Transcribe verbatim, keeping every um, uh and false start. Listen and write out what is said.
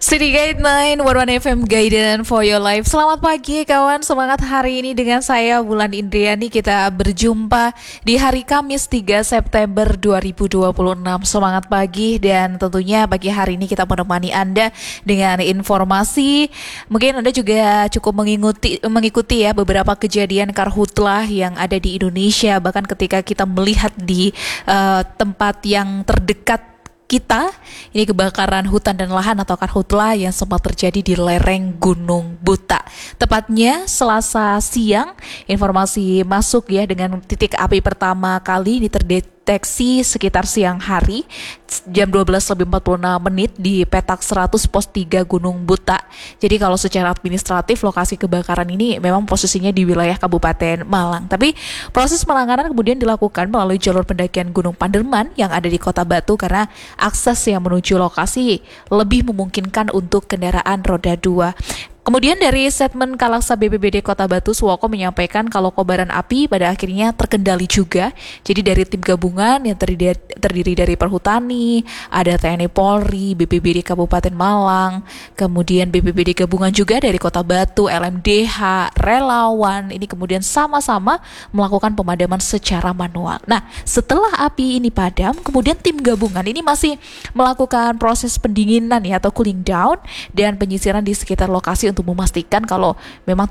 City Guide sembilan puluh satu F M Guidance for your life. Selamat pagi kawan, semangat hari ini dengan saya Wulan Indriani. Kita berjumpa di hari Kamis tiga September dua ribu dua puluh enam. Semangat pagi, dan tentunya pagi hari ini kita menemani Anda dengan informasi. Mungkin Anda juga cukup mengikuti mengikuti ya beberapa kejadian karhutlah yang ada di Indonesia. Bahkan ketika kita melihat di uh, tempat yang terdekat kita, ini kebakaran hutan dan lahan atau karhutla yang sempat terjadi di lereng Gunung Buta. Tepatnya Selasa siang, informasi masuk ya dengan titik api pertama kali ini terdeteksi sekitar siang hari jam dua belas lebih empat puluh enam menit di petak seratus pos tiga Gunung Buta. Jadi kalau secara administratif lokasi kebakaran ini memang posisinya di wilayah Kabupaten Malang. Tapi proses penanganan kemudian dilakukan melalui jalur pendakian Gunung Panderman yang ada di Kota Batu karena akses yang menuju lokasi lebih memungkinkan untuk kendaraan roda dua. Kemudian dari statement Kalaksa B P B D Kota Batu, Suwoko menyampaikan kalau kobaran api pada akhirnya terkendali juga. Jadi dari tim gabungan yang terdiri, terdiri dari Perhutani, ada T N I Polri, B P B D Kabupaten Malang, kemudian B P B D gabungan juga dari Kota Batu, L M D H, relawan, ini kemudian sama-sama melakukan pemadaman secara manual. Nah, setelah api ini padam, kemudian tim gabungan ini masih melakukan proses pendinginan ya atau cooling down dan penyisiran di sekitar lokasi untuk memastikan kalau memang